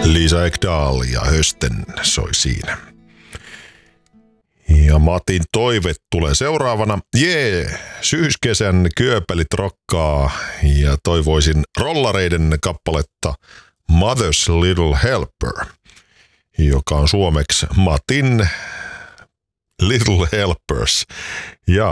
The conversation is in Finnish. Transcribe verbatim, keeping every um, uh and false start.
Lisa Ekdahl ja Hösten soi siinä. Ja Matin toive tulee seuraavana. Jee, syyskesän kyöpelit rokkaa ja toivoisin Rollareiden kappaletta Mother's Little Helper, joka on suomeksi Matin Little Helpers. Ja